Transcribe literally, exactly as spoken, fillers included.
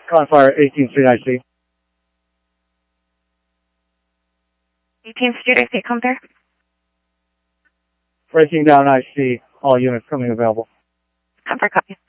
Confire eighteenth Street I C. eighteenth Street I C, come there. Breaking down I C. All units coming available. Confire copy.